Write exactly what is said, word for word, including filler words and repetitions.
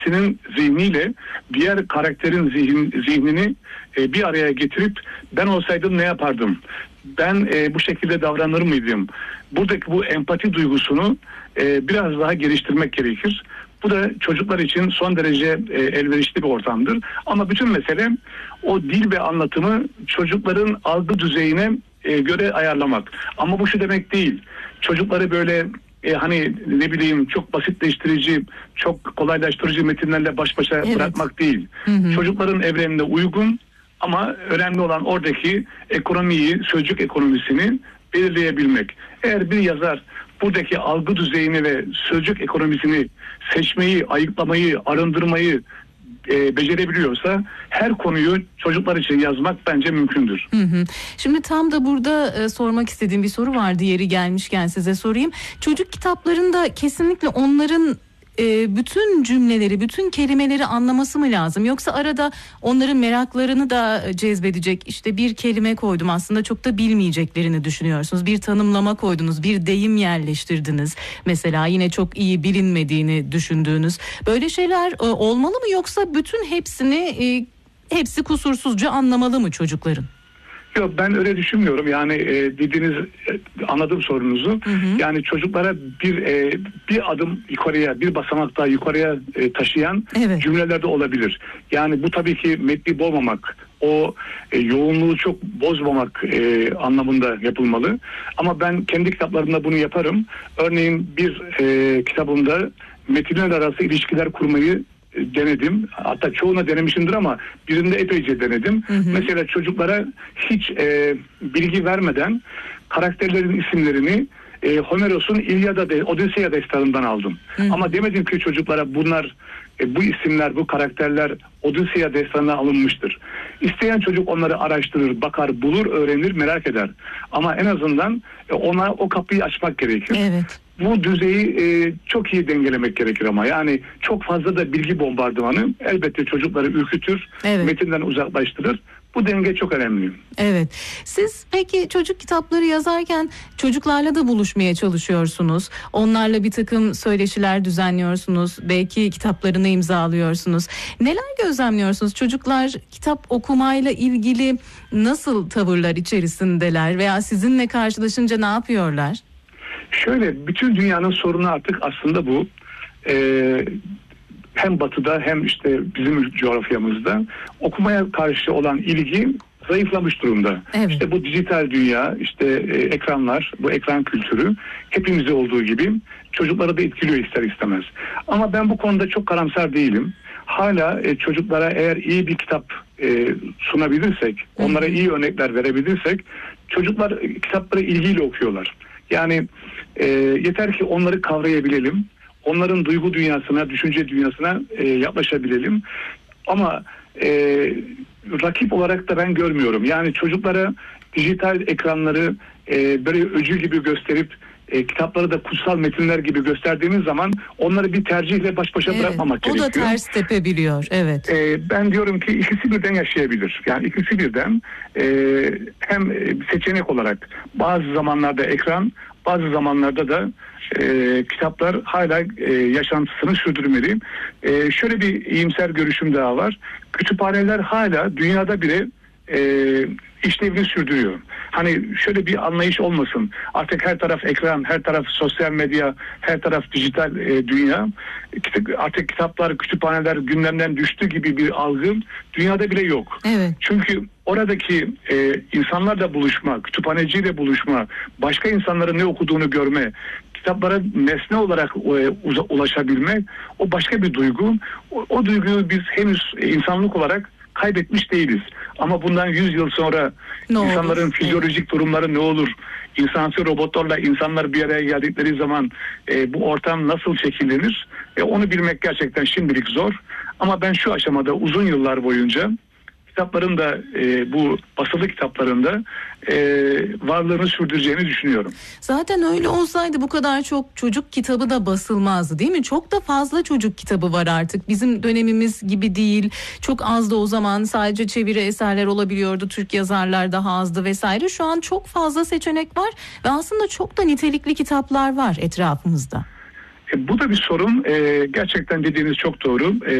senin zihniyle diğer karakterin zihin, zihnini e, bir araya getirip ben olsaydım ne yapardım? Ben e, bu şekilde davranır mıydım? Buradaki bu empati duygusunu e, biraz daha geliştirmek gerekir. Bu da çocuklar için son derece e, elverişli bir ortamdır. Ama bütün mesele o dil ve anlatımı çocukların algı düzeyine e, göre ayarlamak. Ama bu şu demek değil. Çocukları böyle e, hani ne bileyim çok basitleştirici, çok kolaylaştırıcı metinlerle baş başa evet. bırakmak değil. Hı hı. Çocukların evrenine uygun ama önemli olan oradaki ekonomiyi, sözcük ekonomisini belirleyebilmek. Eğer bir yazar buradaki algı düzeyini ve sözcük ekonomisini seçmeyi, ayıklamayı, arındırmayı e, becerebiliyorsa her konuyu çocuklar için yazmak bence mümkündür. Hı hı. Şimdi tam da burada e, sormak istediğim bir soru vardı, yeri gelmişken size sorayım. Çocuk kitaplarında kesinlikle onların e, bütün cümleleri, bütün kelimeleri anlaması mı lazım? Yoksa arada onların meraklarını da cezbedecek, işte bir kelime koydum aslında çok da bilmeyeceklerini düşünüyorsunuz. Bir tanımlama koydunuz, bir deyim yerleştirdiniz. Mesela yine çok iyi bilinmediğini düşündüğünüz. Böyle şeyler e, olmalı mı, yoksa bütün hepsini e, hepsi kusursuzca anlamalı mı çocukların? Yok, ben öyle düşünmüyorum. Yani e, dediğiniz e, anladım sorunuzu. Hı hı. Yani çocuklara bir e, bir adım yukarıya, bir basamak daha yukarıya e, taşıyan evet. cümleler de olabilir. Yani bu tabii ki metni bozmamak, o e, yoğunluğu çok bozmamak e, anlamında yapılmalı. Ama ben kendi kitaplarımda bunu yaparım. Örneğin bir e, kitabımda metinler arası ilişkiler kurmayı denedim. Hatta çoğuna denemişimdir ama birinde epeyce denedim. Hı hı. Mesela çocuklara hiç e, bilgi vermeden karakterlerin isimlerini e, Homeros'un İlyada de Odisea destanından aldım. Hı hı. Ama demedim ki çocuklara bunlar e, bu isimler, bu karakterler Odisea destanından alınmıştır. İsteyen çocuk onları araştırır, bakar, bulur, öğrenir, merak eder. Ama en azından e, ona o kapıyı açmak gerekir. Evet. Bu düzeyi e, çok iyi dengelemek gerekir ama yani çok fazla da bilgi bombardımanı elbette çocukları ürkütür, evet. metinden uzaklaştırır. Bu denge çok önemli. Evet. Siz peki çocuk kitapları yazarken çocuklarla da buluşmaya çalışıyorsunuz. Onlarla bir takım söyleşiler düzenliyorsunuz. Belki kitaplarını imzalıyorsunuz. Neler gözlemliyorsunuz? Çocuklar kitap okumayla ilgili nasıl tavırlar içerisindeler veya sizinle karşılaşınca ne yapıyorlar? Şöyle, bütün dünyanın sorunu artık aslında bu. Ee, hem batıda hem işte bizim coğrafyamızda okumaya karşı olan ilgi zayıflamış durumda. Evet. İşte bu dijital dünya, işte e, ekranlar, bu ekran kültürü hepimizde olduğu gibi çocukları da etkiliyor ister istemez. Ama ben bu konuda çok karamsar değilim. Hala e, çocuklara eğer iyi bir kitap e, sunabilirsek, Hı. onlara iyi örnekler verebilirsek çocuklar e, kitapları ilgiyle okuyorlar. Yani e, yeter ki onları kavrayabilelim. Onların duygu dünyasına, düşünce dünyasına e, yaklaşabilelim. Ama e, rakip olarak da ben görmüyorum. Yani çocuklara dijital ekranları e, böyle öcü gibi gösterip e, kitapları da kutsal metinler gibi gösterdiğimiz zaman onları bir tercihle baş başa evet, bırakmamak gerekiyor. O da ters tepebiliyor. Evet. E, ben diyorum ki ikisi birden yaşayabilir. Yani ikisi birden e, hem seçenek olarak bazı zamanlarda ekran, bazı zamanlarda da e, kitaplar hala e, yaşantısını sürdürmeli. E, şöyle bir iyimser görüşüm daha var. Kütüphaneler hala dünyada bile e, işlevini sürdürüyor. Hani şöyle bir anlayış olmasın. Artık her taraf ekran, her taraf sosyal medya, her taraf dijital e, dünya. Artık kitaplar, kütüphaneler gündemden düştü gibi bir algı dünyada bile yok. Evet. Çünkü oradaki e, insanlarla buluşma, kütüphaneciyle buluşma, başka insanların ne okuduğunu görme, kitaplara nesne olarak e, uza, ulaşabilme, o başka bir duygu. O, o duyguyu biz henüz e, insanlık olarak kaybetmiş değiliz. Ama bundan yüz yıl sonra ne insanların olur? Fizyolojik durumları ne olur? İnsansı robotlarla insanlar bir araya geldikleri zaman e, bu ortam nasıl şekillenir? E, onu bilmek gerçekten şimdilik zor. Ama ben şu aşamada uzun yıllar boyunca kitapların da e, bu basılı kitaplarında e, varlığını sürdüreceğini düşünüyorum. Zaten öyle olsaydı bu kadar çok çocuk kitabı da basılmazdı, değil mi? Çok da fazla çocuk kitabı var artık. Bizim dönemimiz gibi değil. Çok az da o zaman sadece çeviri eserler olabiliyordu. Türk yazarlar daha azdı vesaire. Şu an çok fazla seçenek var ve aslında çok da nitelikli kitaplar var etrafımızda. E, bu da bir sorun. E, gerçekten dediğiniz çok doğru. E,